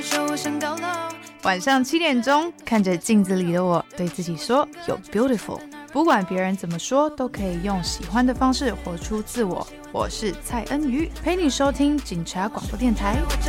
晚上7点钟，看着镜子里的我，对自己说 You're beautiful。 不管别人怎么说，都可以用喜欢的方式活出自我。我是蔡恩瑜，陪你收听警察广播电台。